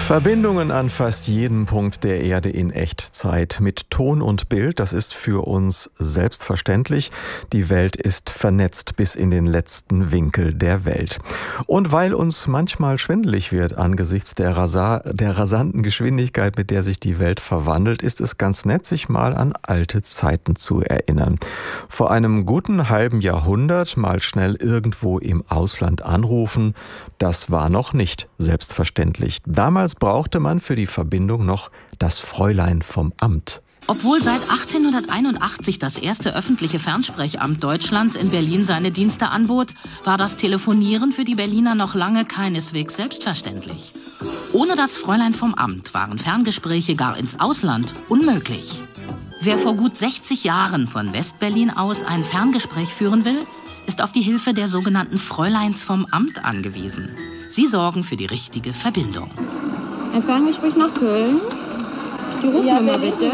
Verbindungen an fast jedem Punkt der Erde in Echtzeit mit Ton und Bild, das ist für uns selbstverständlich. Die Welt ist vernetzt bis in den letzten Winkel der Welt. Und weil uns manchmal schwindelig wird angesichts der rasanten Geschwindigkeit, mit der sich die Welt verwandelt, ist es ganz nett, sich mal an alte Zeiten zu erinnern. Vor einem guten halben Jahrhundert mal schnell irgendwo im Ausland anrufen, das war noch nicht selbstverständlich. Damals brauchte man für die Verbindung noch das Fräulein vom Amt. Obwohl seit 1881 das erste öffentliche Fernsprechamt Deutschlands in Berlin seine Dienste anbot, war das Telefonieren für die Berliner noch lange keineswegs selbstverständlich. Ohne das Fräulein vom Amt waren Ferngespräche gar ins Ausland unmöglich. Wer vor gut 60 Jahren von West-Berlin aus ein Ferngespräch führen will, ist auf die Hilfe der sogenannten Fräuleins vom Amt angewiesen. Sie sorgen für die richtige Verbindung. Ein Ferngespräch nach Köln. Die Rufnummer bitte.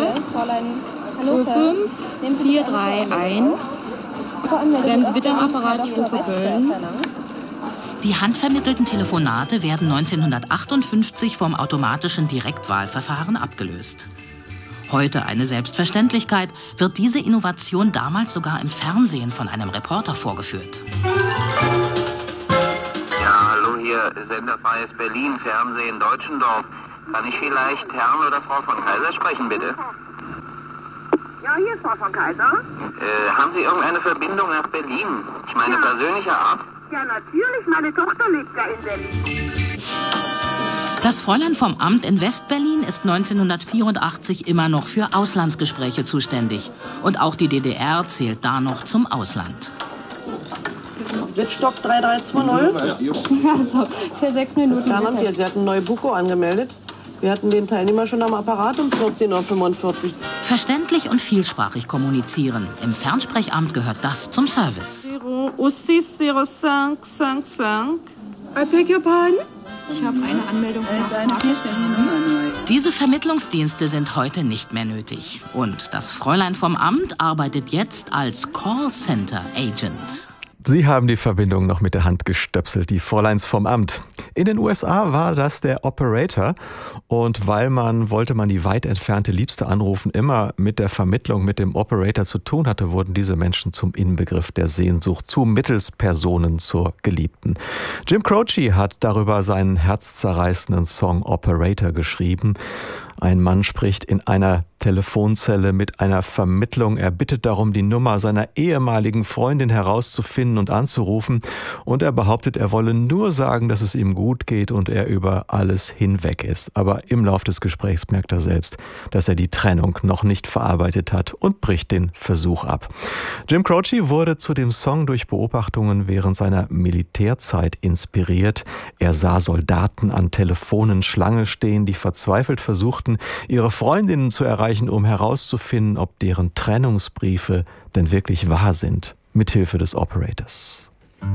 25431. Bleiben Sie bitte am Apparat, ich rufe Köln. Die handvermittelten Telefonate werden 1958 vom automatischen Direktwahlverfahren abgelöst. Heute eine Selbstverständlichkeit, wird diese Innovation damals sogar im Fernsehen von einem Reporter vorgeführt. Ja, hallo, hier Senderfreies Berlin, Fernsehen Deutschendorf. Kann ich vielleicht Herrn oder Frau von Kaiser sprechen, bitte? Ja, hier ist Frau von Kaiser. Haben Sie irgendeine Verbindung nach Berlin? Ich meine, Ja. persönlicher Art? Ja, natürlich, meine Tochter lebt ja in Berlin. Das Fräulein vom Amt in West-Berlin ist 1984 immer noch für Auslandsgespräche zuständig. Und auch die DDR zählt da noch zum Ausland. Wittstock 3320. Also, für 6 Minuten. Das Fernand hier, bitte. Sie hatten neue Buko angemeldet. Wir hatten den Teilnehmer schon am Apparat um 14:45 Uhr. Verständlich und vielsprachig kommunizieren. Im Fernsprechamt gehört das zum Service. 060555. I beg your pardon? Ich habe eine Anmeldung. Diese Vermittlungsdienste sind heute nicht mehr nötig. Und das Fräulein vom Amt arbeitet jetzt als Callcenter-Agent. Sie haben die Verbindung noch mit der Hand gestöpselt, die Fräuleins vom Amt. In den USA war das der Operator und wollte man die weit entfernte Liebste anrufen, immer mit der Vermittlung mit dem Operator zu tun hatte, wurden diese Menschen zum Inbegriff der Sehnsucht, zu Mittelspersonen zur Geliebten. Jim Croce hat darüber seinen herzzerreißenden Song Operator geschrieben. Ein Mann spricht in einer Telefonzelle mit einer Vermittlung. Er bittet darum, die Nummer seiner ehemaligen Freundin herauszufinden und anzurufen. Und er behauptet, er wolle nur sagen, dass es ihm gut geht und er über alles hinweg ist. Aber im Lauf des Gesprächs merkt er selbst, dass er die Trennung noch nicht verarbeitet hat und bricht den Versuch ab. Jim Croce wurde zu dem Song durch Beobachtungen während seiner Militärzeit inspiriert. Er sah Soldaten an Telefonen Schlange stehen, die verzweifelt versuchten, ihre Freundinnen zu erreichen, um herauszufinden, ob deren Trennungsbriefe denn wirklich wahr sind, mithilfe des Operators.